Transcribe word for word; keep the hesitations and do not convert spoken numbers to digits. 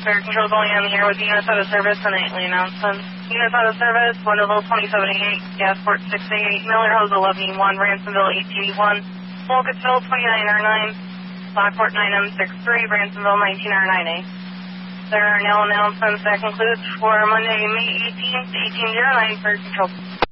Air Control going on the air with units out of service and nightly announcements. Units out of service, Wonderville twenty-seven eighty-eight, Gasport six eighty-eight, Miller Hose eleven one, Ransomville eighteen one, Wolcottville twenty-nine R nine, Lockport nine M sixty-three, Ransomville nineteen R nine A. There are no announcements. That concludes for Monday, May eighteenth, eighteen oh nine for Air Control.